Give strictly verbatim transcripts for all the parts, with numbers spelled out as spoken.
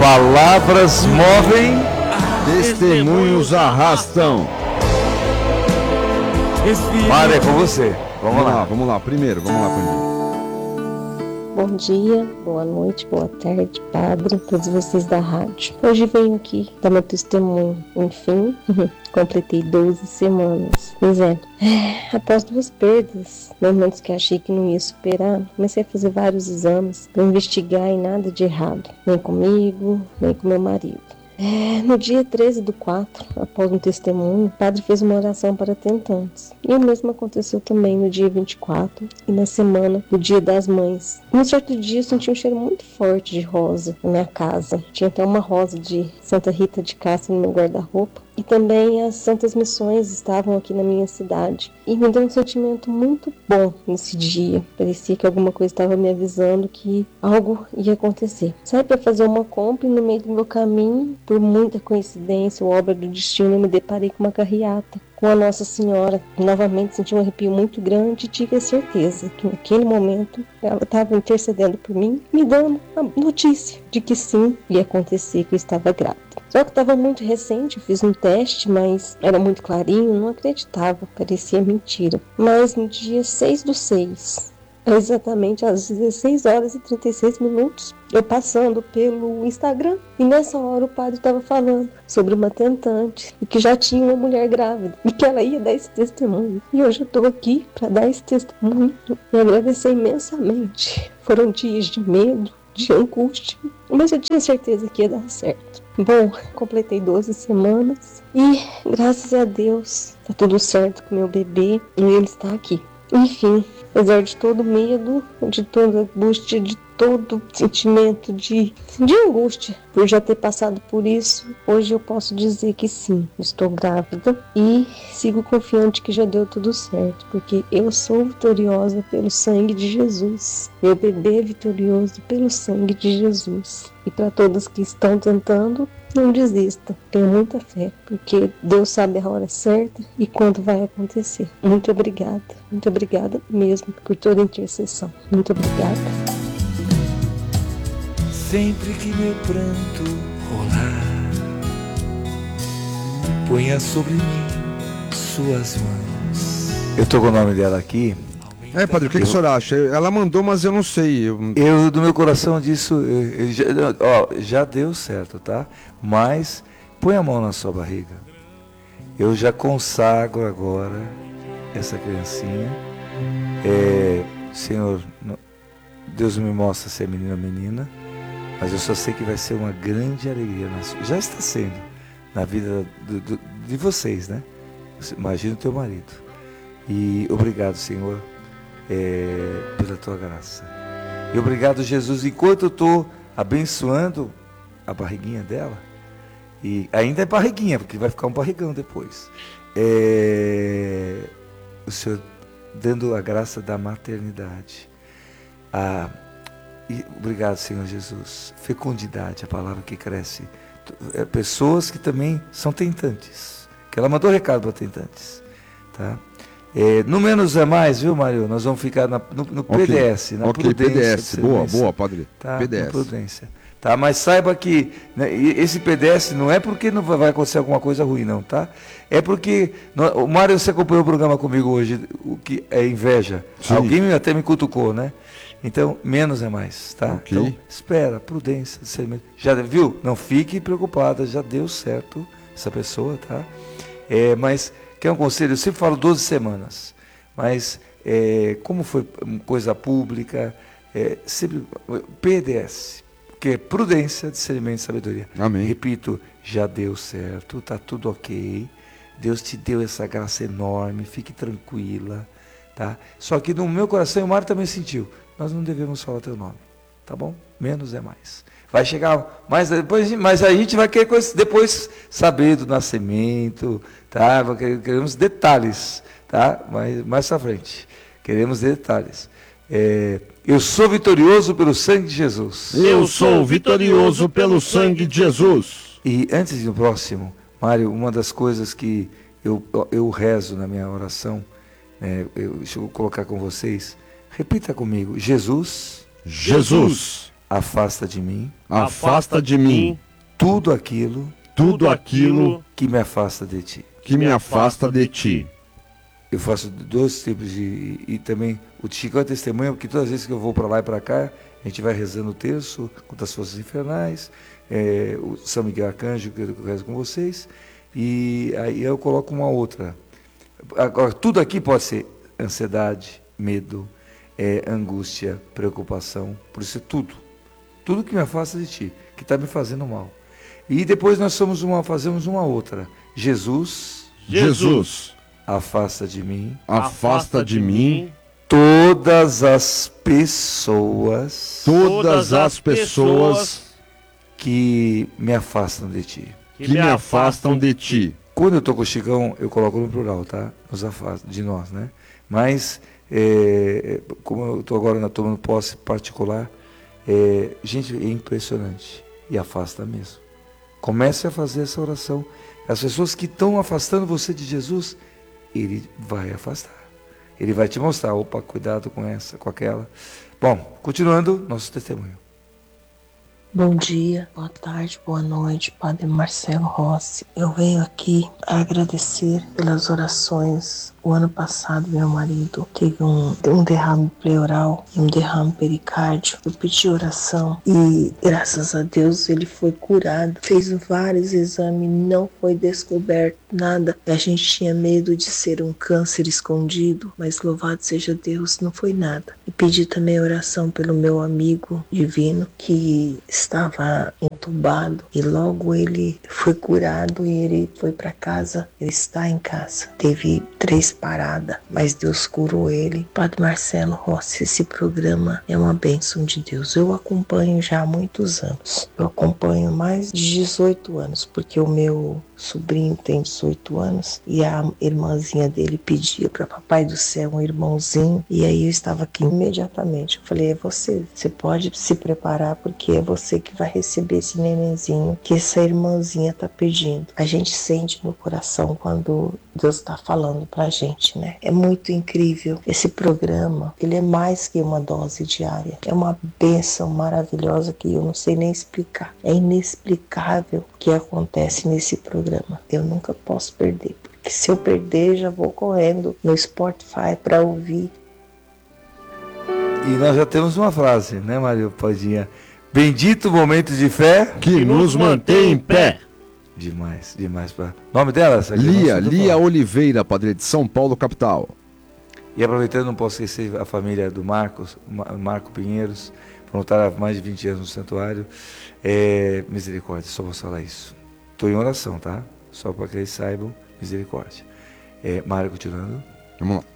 Palavras movem, testemunhos arrastam. Mário, é com você. Vamos, Vamos lá. lá, vamos lá. Primeiro, vamos lá, Pandinha. Bom dia, boa noite, boa tarde, padre, todos vocês da rádio. Hoje venho aqui dar meu testemunho. Enfim, completei doze semanas. Pois é, após duas perdas, momentos que achei que não ia superar, comecei a fazer vários exames para investigar e nada de errado, nem comigo, nem com meu marido. É, no dia treze do quatro, após um testemunho, o padre fez uma oração para tentantes. E o mesmo aconteceu também no dia vinte e quatro e na semana do Dia das Mães. Num certo dia eu senti um cheiro muito forte de rosa na minha casa. Tinha até uma rosa de Santa Rita de Cássia no meu guarda-roupa. E também as Santas Missões estavam aqui na minha cidade. E me deu um sentimento muito bom nesse dia. Parecia que alguma coisa estava me avisando que algo ia acontecer. Saí para fazer uma compra e no meio do meu caminho, por muita coincidência ou obra do destino, eu me deparei com uma carreata com a Nossa Senhora. Novamente senti um arrepio muito grande e tive a certeza que naquele momento ela estava intercedendo por mim, me dando a notícia de que sim, ia acontecer, que eu estava grávida. Só que estava muito recente, eu fiz um teste, mas era muito clarinho, não acreditava, parecia mentira. Mas no dia seis do seis, exatamente às dezesseis horas e trinta e seis minutos, eu passando pelo Instagram, e nessa hora o padre estava falando sobre uma tentante, e que já tinha uma mulher grávida, e que ela ia dar esse testemunho. E hoje eu estou aqui para dar esse testemunho e agradecer imensamente. Foram dias de medo, de angústia, mas eu tinha certeza que ia dar certo. Bom, completei doze semanas e, graças a Deus, tá tudo certo com meu bebê e ele está aqui. Enfim, apesar de todo medo, de toda angústia, de todo sentimento de, de angústia por já ter passado por isso, hoje eu posso dizer que sim, estou grávida e sigo confiante que já deu tudo certo, porque eu sou vitoriosa pelo sangue de Jesus. Meu bebê é vitorioso pelo sangue de Jesus. E para todos que estão tentando, não desista, tenha muita fé, porque Deus sabe a hora certa e quando vai acontecer. Muito obrigada, muito obrigada mesmo por toda a intercessão. Muito obrigada. Sempre que meu pranto rolar, ponha sobre mim suas mãos. Eu tô com o nome dela aqui. É, padre, o que, que o senhor acha? Ela mandou, mas eu não sei. Eu, Eu do meu coração disso, eu, eu já, ó, já deu certo, tá? Mas põe a mão na sua barriga. Eu já consagro agora essa criancinha. É, Senhor, Deus me mostra se é menino ou menina, mas eu só sei que vai ser uma grande alegria. Na sua, já está sendo na vida do, do, de vocês, né? Imagina o teu marido. E obrigado, Senhor, é, pela tua graça. E obrigado, Jesus, enquanto eu estou abençoando a barriguinha dela, e ainda é barriguinha, porque vai ficar um barrigão depois, é, o Senhor dando a graça da maternidade. Ah, e obrigado, Senhor Jesus. Fecundidade, a palavra que cresce. É, pessoas que também são tentantes, que ela mandou recado para tentantes, tá? É, no menos é mais, viu, Mário? Nós vamos ficar na, no, no okay. P D S, na okay, prudência. P D S, boa, boa, padre. Tá, P D S. Na prudência. Tá, mas saiba que, né, esse P D S não é porque não vai acontecer alguma coisa ruim, não, tá? É porque, o Mário, você acompanhou o programa comigo hoje, o que é inveja. Sim. Alguém até me cutucou, né? Então, menos é mais, tá? Okay. Então, espera, prudência, discernimento. Já viu? Não fique preocupada, já deu certo essa pessoa, tá? É, mas, quer um conselho? Eu sempre falo doze semanas, mas é, como foi coisa pública, é, sempre, P D S, que é prudência, discernimento e sabedoria. Amém. Repito, já deu certo, tá tudo ok, Deus te deu essa graça enorme, fique tranquila, tá? Só que no meu coração, o Mário também sentiu, nós não devemos falar teu nome, tá bom? Menos é mais. Vai chegar, mas depois, mas a gente vai querer depois saber do nascimento, tá? Queremos detalhes, tá? Mas mais à frente, queremos detalhes. É, eu sou vitorioso pelo sangue de Jesus. Eu sou vitorioso pelo sangue de Jesus. E antes do próximo, Mário, uma das coisas que eu, eu rezo na minha oração, né, eu, deixa eu colocar com vocês, repita comigo, Jesus, Jesus, afasta de mim afasta de mim tudo aquilo tudo aquilo que me afasta de ti. que me afasta de ti. Eu faço dois tipos de... E também o Chico é testemunha, porque todas as vezes que eu vou para lá e para cá, a gente vai rezando o terço contra as forças infernais, é, o São Miguel Arcanjo, que eu rezo com vocês, e aí eu coloco uma outra. Agora, tudo aqui pode ser ansiedade, medo, é, angústia, preocupação, por isso é tudo. Tudo que me afasta de ti, que está me fazendo mal. E depois nós somos uma, fazemos uma outra. Jesus, Jesus, afasta de mim afasta de mim todas as pessoas todas as pessoas que me afastam de ti. que me afastam de ti. Quando eu estou com o Chicão, eu coloco no plural, tá? Nos afasta, de nós, né? Mas, é, como eu estou agora na tomando posse particular, é, gente, é impressionante. E afasta mesmo. Comece a fazer essa oração. As pessoas que estão afastando você de Jesus, Ele vai afastar. Ele vai te mostrar, opa, cuidado com essa, com aquela. Bom, continuando, nosso testemunho. Bom dia, boa tarde, boa noite, Padre Marcelo Rossi. Eu venho aqui agradecer pelas orações. O ano passado, meu marido teve um, um derrame pleural e um derrame pericárdio. Eu pedi oração e, graças a Deus, ele foi curado. Fez vários exames, não foi descoberto nada. A gente tinha medo de ser um câncer escondido, mas louvado seja Deus, não foi nada. E pedi também oração pelo meu amigo divino, que estava entubado e logo ele foi curado e ele foi para casa. Ele está em casa. Teve três paradas, mas Deus curou ele. Padre Marcelo Rossi, esse programa é uma bênção de Deus. Eu acompanho já há muitos anos. Eu acompanho mais de dezoito anos, porque o meu sobrinho tem dezoito anos e a irmãzinha dele pedia para Papai do Céu um irmãozinho, e aí eu estava aqui imediatamente. Eu falei, é você, você pode se preparar porque é você que vai receber esse nenenzinho que essa irmãzinha está pedindo. A gente sente no coração quando Deus está falando pra gente, né? É muito incrível. Esse programa, ele é mais que uma dose diária. É uma bênção maravilhosa que eu não sei nem explicar. É inexplicável o que acontece nesse programa. Eu nunca posso perder, porque se eu perder, já vou correndo no Spotify para ouvir. E nós já temos uma frase, né, Mário Padinha? Bendito momento de fé que nos mantém em pé. Demais, demais. Pra... Nome dela? Lia, Lia Oliveira, padre de São Paulo, capital. E aproveitando, não posso esquecer a família do Marcos, Marco Pinheiros, voluntário há mais de vinte anos no santuário. É, misericórdia, só vou falar isso. Estou em oração, tá? Só para que eles saibam, misericórdia. É, Mário, continuando. Vamos lá.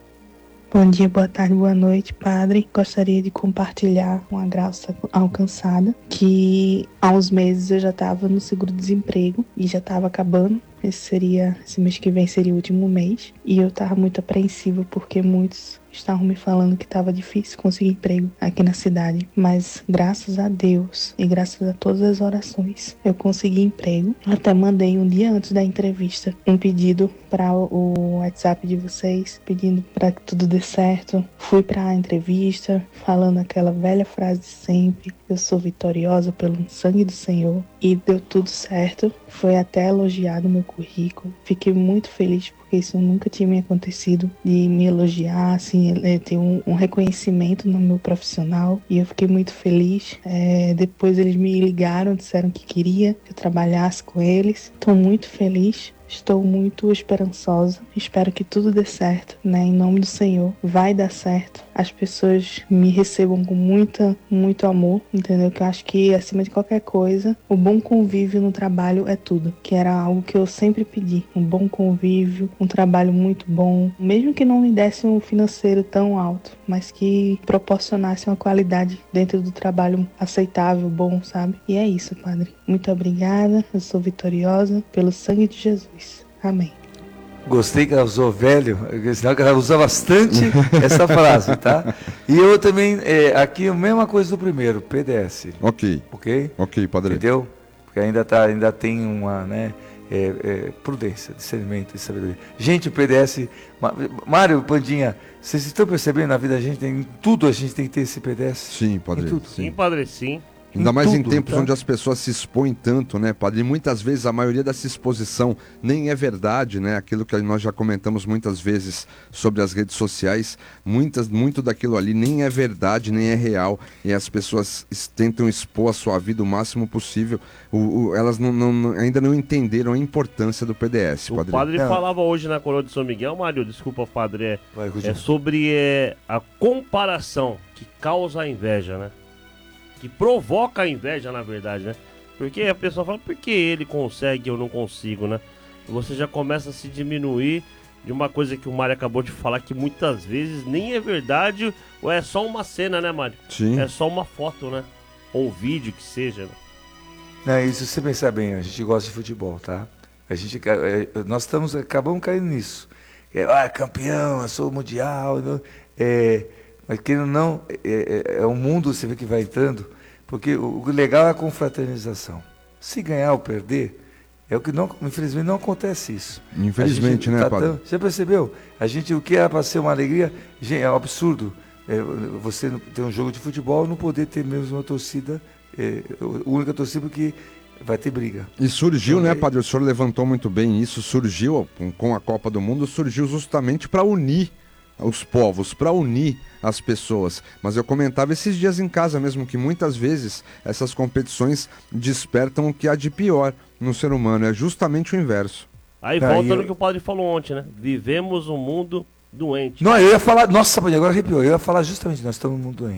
Bom dia, boa tarde, boa noite, Padre. Gostaria de compartilhar uma graça alcançada, que há uns meses eu já estava no seguro-desemprego e já estava acabando. Esse seria, esse mês que vem seria o último mês. E eu estava muito apreensiva porque muitos estavam me falando que estava difícil conseguir emprego aqui na cidade. Mas graças a Deus e graças a todas as orações, eu consegui emprego. Eu até mandei um dia antes da entrevista um pedido para o WhatsApp de vocês, pedindo para que tudo dê certo. Fui para a entrevista falando aquela velha frase de sempre: eu sou vitoriosa pelo sangue do Senhor. E deu tudo certo. Foi até elogiado meu currículo. Fiquei muito feliz porque isso nunca tinha me acontecido, de me elogiar, assim, ter um, um reconhecimento no meu profissional, e eu fiquei muito feliz. É, depois eles me ligaram, disseram que queria que eu trabalhasse com eles. Estou muito feliz. Estou muito esperançosa, espero que tudo dê certo, né? Em nome do Senhor, vai dar certo. As pessoas me recebam com muita, muito amor, entendeu? Que eu acho que, acima de qualquer coisa, o bom convívio no trabalho é tudo. Que era algo que eu sempre pedi, um bom convívio, um trabalho muito bom, mesmo que não me desse um financeiro tão alto, mas que proporcionasse uma qualidade dentro do trabalho aceitável, bom, sabe? E é isso, Padre. Muito obrigada, eu sou vitoriosa pelo sangue de Jesus. Amém. Gostei que ela usou velho, senão que ela usa bastante essa frase, tá? E eu também, é, aqui a mesma coisa do primeiro, P D S. Ok. Ok? Ok, padre. Entendeu? Porque ainda, tá, ainda tem uma, né? é, é, prudência, discernimento e sabedoria. Gente, o P D S, Mário, Pandinha, vocês estão percebendo, na vida a gente tem, em tudo a gente tem que ter esse P D S? Sim, padre. Em tudo. Sim, Sim, padre, sim. Ainda Em mais em tudo, tempos tá? onde as pessoas se expõem tanto, né, padre? E muitas vezes a maioria dessa exposição nem é verdade, né? Aquilo que nós já comentamos muitas vezes sobre as redes sociais, muitas, muito daquilo ali nem é verdade, nem é real. E as pessoas es- tentam expor a sua vida o máximo possível. O, o- elas não, não- ainda não entenderam a importância do P D S, O padre. padre Não. falava hoje na coroa de São Miguel, Mário, desculpa, padre, é, Vai, é continua. sobre é, a comparação que causa a inveja, né? Que provoca a inveja, na verdade, né? Porque a pessoa fala, por que ele consegue e eu não consigo, né? E você já começa a se diminuir de uma coisa que o Mário acabou de falar, que muitas vezes nem é verdade, ou é só uma cena, né, Mário? Sim. É só uma foto, né? Ou um vídeo que seja, né? Não, isso você pensar bem, a gente gosta de futebol, tá? A gente, ca- é, nós estamos, acabamos caindo nisso. É, ah, campeão, eu sou mundial. não- É, mas querendo ou não, é, é, é um mundo, você vê que vai entrando, porque o, o legal é a confraternização. Se ganhar ou perder, é o que não, infelizmente não acontece isso. Infelizmente, A gente né, tá padre? tão- Você percebeu? A gente, o que era para ser uma alegria, gente, é um absurdo. É, você não- ter um jogo de futebol e não poder ter mesmo uma torcida, é, a única torcida porque vai ter briga. E surgiu, Então, né, é- padre? O senhor levantou muito bem isso. Surgiu com- com a Copa do Mundo, surgiu justamente para unir os povos, para unir as pessoas. Mas eu comentava esses dias em casa mesmo que muitas vezes essas competições despertam o que há de pior no ser humano. É justamente o inverso. Aí Aí volta eu- no que o padre falou ontem, né? Vivemos um mundo doente. Não, eu ia falar, nossa, agora arrepiou, eu ia falar justamente, nós estamos no mundo doente.